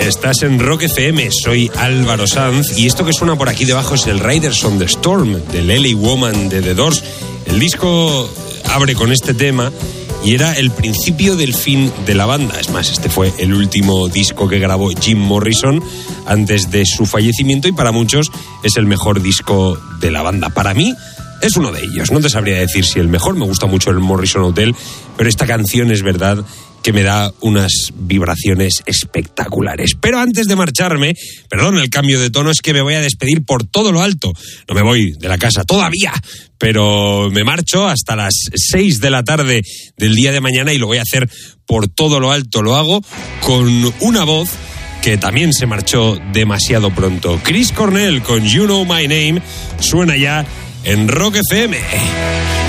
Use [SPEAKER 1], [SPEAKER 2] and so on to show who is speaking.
[SPEAKER 1] Estás en Rock FM, soy Álvaro Sanz y esto que suena por aquí debajo es el Riders on the Storm del LA Woman de The Doors. El disco abre con este tema y era el principio del fin de la banda. Es más, este fue el último disco que grabó Jim Morrison antes de su fallecimiento y para muchos es el mejor disco de la banda. Para mí es uno de ellos. No te sabría decir si el mejor, me gusta mucho el Morrison Hotel, pero esta canción es verdad que me da unas vibraciones espectaculares. Pero antes de marcharme, perdón el cambio de tono, es que me voy a despedir por todo lo alto. No me voy de la casa todavía, pero me marcho hasta las 6 de la tarde del día de mañana y lo voy a hacer por todo lo alto. Lo hago con una voz que también se marchó demasiado pronto. Chris Cornell con You Know My Name suena ya en Rock FM.